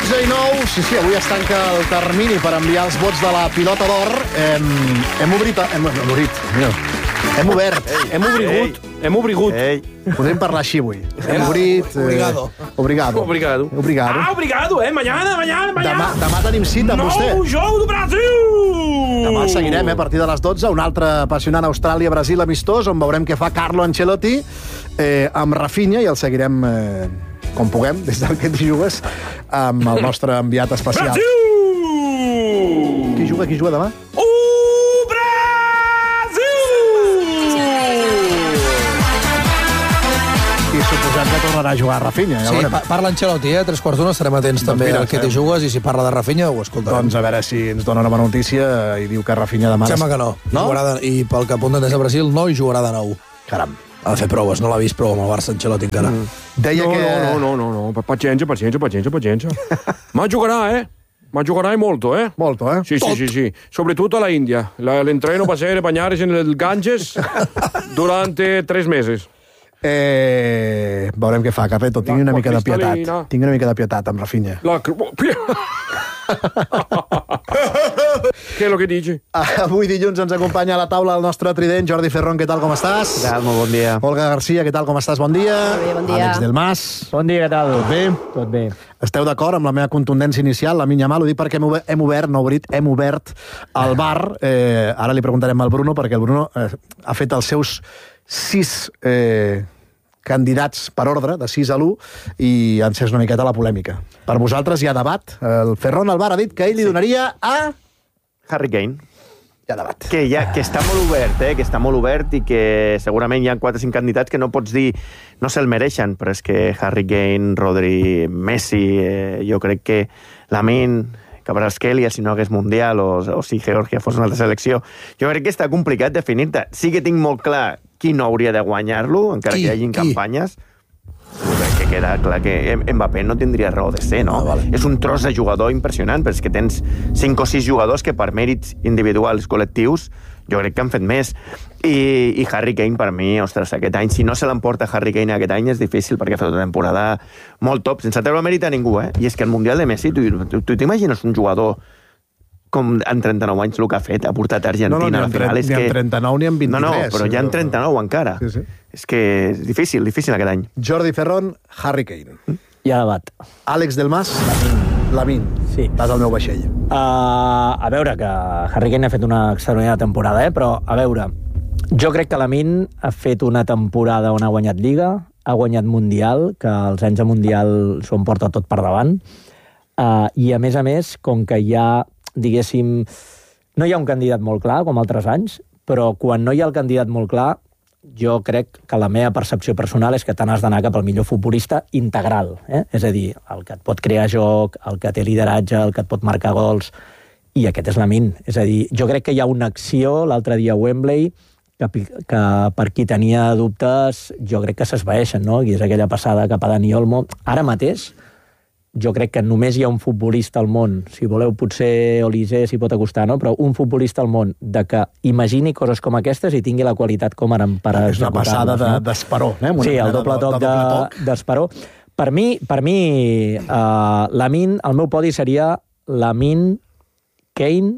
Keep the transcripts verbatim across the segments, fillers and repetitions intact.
dotze i nou, sí, sí, avui es tanca el termini per enviar els vots de la pilota d'or. Hem, hem obrit... Hem, hem obrit, mira. Hem obert. Ei, hem obrigut. Ei. Hem obrigut. Ei. Podem parlar així avui. Hem obrit... Eh, Obrigado. Obrigado. Obrigado. Obrigado. Ah, obrigado, eh? Mañana, mañana, mañana. Demà, demà tenim cita amb vostè. Nou joc do Brasil! Demà el seguirem, eh, a partir de les dotze, un altre apassionant Austràlia-Brasil amistós, on veurem què fa Carlo Ancelotti eh, amb Rafinha, i el seguirem... Eh, com puguem, des del que t'hi jugues, amb el nostre enviat especial. Brasil! Qui juga, qui juga demà? O Brasil! I suposem que tornarà a jugar a Rafinha. Ja Sí, veurem. pa parla Ancelotti, eh? Tres quarts d'una estarem atents Doncs també mira, al que sabem. t'hi jugues, i si parla de Rafinha ho escoltarem. Doncs a veure si ens dona una bona notícia i diu que Rafinha demà... Sembla que no. No? Jugarà de, I pel que apunten des de Brasil, no hi jugarà de nou. Caram. Ha de fer proves, no l'ha vist prou amb el Barça Ancelotti encara. Mm. Deia No, que... no, no, no, no, no. Pazienza, pazienza, pazienza, pazienza. Ma giocherà, eh? Ma giocherai molto, eh? Molto, eh? Sì, sì, sì, sì. Soprattutto alla India. La, l'entreno va a ser bagnarsi nel Ganges durante tres meses. Eh, veurem què fa, Carleto. Tingui una mica de pietat. cristal·lina. Tingui una mica de pietat amb Rafinha. La... Què és el que dici? Avui dilluns ens acompanya a la taula el nostre trident, Jordi Ferrón, què tal, com estàs? Què tal? Molt bon dia. Olga Garcia, què tal, com estàs? Bon dia. Molt bé, bon dia. Àlex del Mas. Bon dia, què tal? Tot bé? Tot bé. Esteu d'acord amb la meva contundència inicial? La minya mal, ho dic perquè hem obert, hem obert no obrit, hem obert el bar. Eh, ara li preguntarem al Bruno, perquè el Bruno eh, ha fet els seus sis... Eh, candidats per ordre, de sis a l'u, i encès una miqueta la polèmica. Per vosaltres hi ha debat. El Ferrón al bar ha dit que ell li donaria a... Harry Kane. Hi ha debat. Que, ja, que està molt obert, eh? que està molt obert i que segurament hi ha quatre o cinc candidats que no pots dir no se'l mereixen, però és que Harry Kane, Rodri, Messi, eh, jo crec que Lamine, Kvaratskhelia, si no hagués Mundial, o, o si Geòrgia fos una altra selecció, jo crec que està complicat definir-te. Sí que tinc molt clar qui no hauria de guanyar-lo, encara Qui? que hi hagin Qui? campanyes. Crec que queda clar que Mbappé no tindria raó de ser, no? Ah, vale. És un tros de jugador impressionant, però és que tens cinc o sis jugadors que per mèrits individuals col·lectius jo crec que han fet més. I, i Harry Kane, per mi, ostres, aquest any, si no se l'emporta Harry Kane aquest any és difícil, perquè ha fet una temporada molt top, sense treure mèrit a ningú, eh? I és que el Mundial de Messi, tu, tu, tu t'imagines un jugador com en trenta-nou anys el que ha fet, ha portat Argentina No, no, ni a la en final. tre- És ni en que... trenta-nou ni en vint-i-tres. No, no, però ja en trenta-nou encara. Sí, sí. És que és difícil, difícil aquest any. Jordi Ferrón, Harry Kane. Hi ha debat. Àlex del Mas, Lamine. Sí. Vas al meu vaixell. Uh, a veure, que Harry Kane ha fet una extraordinària temporada, eh? Però, a veure, jo crec que Lamine ha fet una temporada on ha guanyat Lliga, ha guanyat Mundial, que els anys de Mundial s'ho emporta tot per davant, uh, i, a més a més, com que hi ha, diguéssim... No hi ha un candidat molt clar, com altres anys, però quan no hi ha el candidat molt clar, jo crec que la meva percepció personal és que te n'has d'anar cap al millor futbolista integral. Eh? És a dir, el que et pot crear joc, el que té lideratge, el que et pot marcar gols, i aquest és Lamine. És a dir, jo crec que hi ha una acció l'altre dia a Wembley que, que per qui tenia dubtes jo crec que s'esvaeixen, no? I és aquella passada cap a Dani Olmo. Ara mateix, jo crec que només hi ha un futbolista al món, si voleu potser Olise s'hi pot acostar, no? Però un futbolista al món de que imagini coses com aquestes i tingui la qualitat com ara per És una passada de- no? d'Esperó, eh? Una Sí, mena el doble de- toc de doble toc. de- d'Esperó. Per mi, per mi uh, Lamine, el meu podi seria Lamine, Kane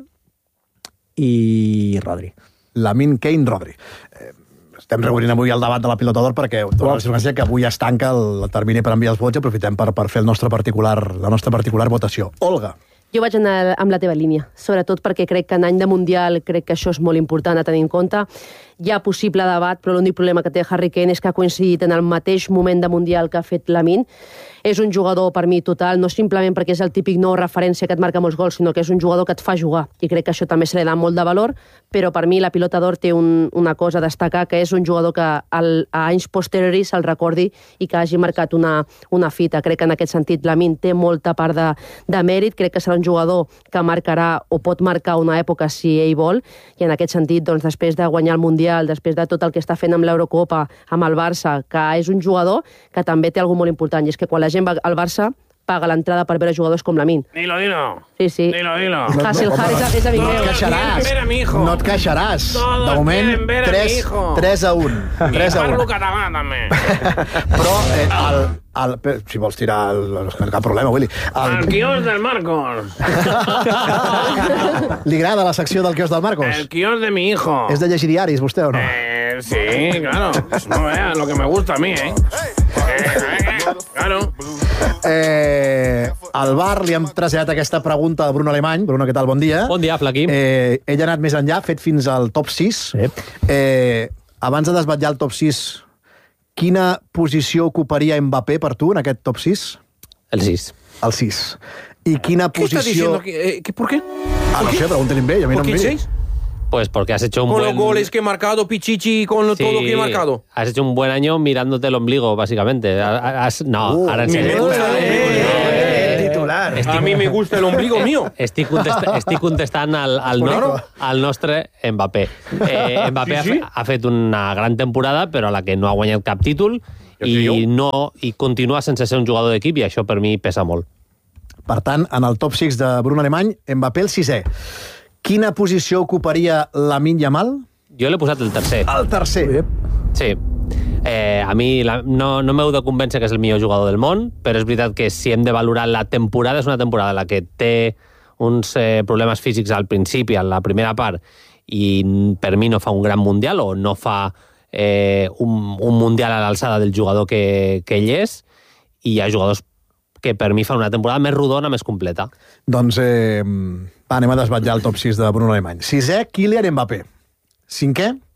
i Rodri. Lamine, Kane, Rodri. Eh, estem reobrint avui el debat de la pilota d'or perquè dona la circumstància que avui es tanca el termini per enviar els vots i aprofitem per, per fer el nostre particular, la nostra particular votació. Olga. Jo vaig anar amb la teva línia, sobretot perquè crec que en any de Mundial crec que això és molt important a tenir en compte. Hi ha possible debat, però l'únic problema que té Harry Kane és que ha coincidit en el mateix moment de Mundial que ha fet Lamine. És un jugador, per mi, total, no simplement perquè és el típic nou referència que et marca molts gols, sinó que és un jugador que et fa jugar, i crec que això també se li dà molt de valor, però per mi la pilota d'or té un, una cosa a destacar, que és un jugador que al, a anys posteriori se'l recordi i que hagi marcat una, una fita. Crec que en aquest sentit Lamine té molta part de, de mèrit, crec que serà un jugador que marcarà o pot marcar una època si ell vol, i en aquest sentit, doncs, després de guanyar el Mundial, després de tot el que està fent amb l'Eurocopa, amb el Barça, que és un jugador que també té alguna molt important, i és que quan la gent va al Barça paga l'entrada per veure jugadors com Lamine. Dilo, dilo. Sí, sí. Dilo, dilo. Hasselhard és, és amic No meu. et queixaràs. Ver a mi hijo. No et queixaràs. Todos De moment, quieren ver a mi tres, hijo. tres a un. tres a Parlo un. català, també. Però, eh, el, el, si vols tirar, el, no hi ha cap problema, Willy. El El, quios del Marcos. li agrada la secció del quios del Marcos? El quios de mi hijo. És de llegir diaris, vostè, o no? Eh, sí, claro. No veas lo que me gusta a mí, ¿eh? eh, eh claro. Eh, al bar li hem traslladat aquesta pregunta a Bruno Alemany. Bruno, què tal? Bon dia. Bon dia, Flaqui. Eh, ell ha anat més enllà, fet fins al top sis. Sí. Eh, abans de desvetllar el top sis, quina posició ocuparia Mbappé per tu en aquest top sis? El sis. El sis. I quina ¿Qué estás posició... diciendo? ¿Qué, eh, ¿Por qué? Ah, no sé, pregúntale a ell, a mi no ¿Por em qué miri. seis? Pues porque has hecho un Con buen... los goles que he marcado, Pichichi, con Sí, todo lo que he marcado. Has hecho un buen año mirándote el ombligo, básicamente. Has- No, Uh, ahora en ni me serio. gusta el ombligo. Eh, titular. A mí me gusta el ombligo mío. Estic, contest estic contestant al, al, Claro. no, al nostre Mbappé. Eh, Mbappé Sí, sí. Ha, fe, ha fet una gran temporada, però a la que no ha guanyat cap títol Ja sé jo. i, no, i continua sense ser un jugador d'equip, i això per mi pesa molt. Per tant, en el top sis de Bruno Alemany, Mbappé el sisè. Quina posició ocuparia Lamine Yamal? Jo l'he posat el tercer. El tercer. Sí. Eh, a mi la, no, no m'heu de convèncer que és el millor jugador del món, però és veritat que si hem de valorar la temporada, és una temporada en la que té uns eh, problemes físics al principi, en la primera part, i per mi no fa un gran mundial o no fa eh, un, un mundial a l'alçada del jugador que, que ell és, i hi ha jugadors que per mi fan una temporada més rodona, més completa. Doncs eh, va, anem a desvetllar el top sis de Bruno Alemany. Sisè, Kylian Mbappé. Cinquè?